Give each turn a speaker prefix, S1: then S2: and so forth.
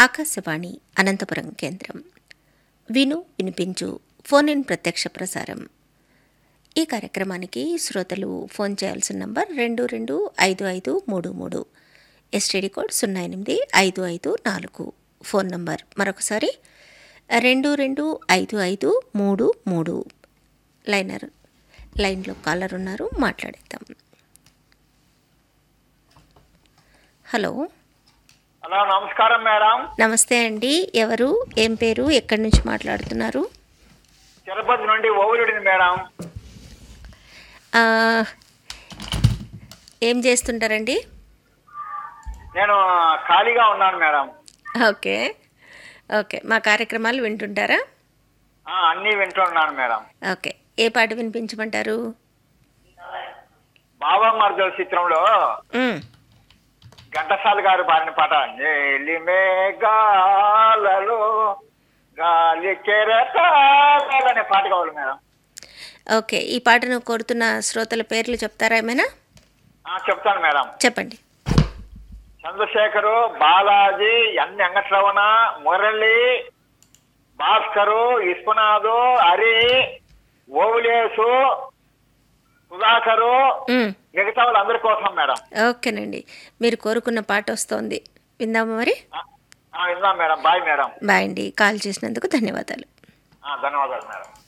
S1: ఆకాశవాణి అనంతపురం కేంద్రం. విను వినిపించు ఫోన్ ఇన్ ప్రత్యక్ష ప్రసారం. ఈ కార్యక్రమానికి శ్రోతలు ఫోన్ చేయాల్సిన number 225533, STD code 08554. Phone number మరొకసారి 225533. లైన్లో కాలర్ ఉన్నారు, మాట్లాడేద్దాం. హలో.
S2: హలో, నమస్కారం మేడం.
S1: నమస్తే అండి. ఎవరు, ఏం పేరు, ఎక్కడి నుంచి మాట్లాడుతున్నారు?
S2: తిరుపతి నుండి ఓవులుడిని మేడం.
S1: ఏం చేస్తుంటారండి?
S2: నేను ఖాళీగా ఉన్నాను మేడం.
S1: ఓకే ఓకే, మా కార్యక్రమాలు వింటుంటారా?
S2: అన్నీ వింటున్నాను మేడం.
S1: ఓకే, ఏ పాట వినిపించమంటారు?
S2: బాబా మర్దల చిత్రంలో ఘంటసాల గారు పాడిన పాట నీలి మేఘాలలో గాలి కెరటాలలో అనే పాట కావాలి మేడం.
S1: ఓకే, ఈ పాటను కోరుతున్న శ్రోతల పేర్లు చెప్తారా ఏమైనా?
S2: చెప్తాను మేడం.
S1: చెప్పండి.
S2: చంద్రశేఖరు, బాలాజీ, ఎన్ వెంకటరమణ, మురళి, భాస్కరు, విశ్వనాథు, హరి, ఓవులేసు, సుధాకరు, మిగతా వాళ్ళందరి కోసం మేడం.
S1: ఓకేనండి, మీరు కోరుకున్న పాట వస్తోంది, విందామా మరి?
S2: విందాం మేడం. Bye madam.
S1: బాయ్ అండి. కాల్ చేసినందుకు ధన్యవాదాలు.
S2: ధన్యవాదాలు మేడం.